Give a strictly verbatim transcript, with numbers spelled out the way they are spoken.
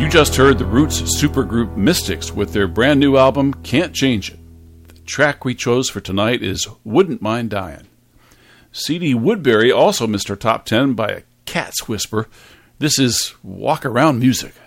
You just heard the Roots supergroup Mystics with their brand new album, Can't Change It. The track we chose for tonight is Wouldn't Mind Dying. C D Woodbury also missed our top ten by a cat's whisper. This is Walk Around Music.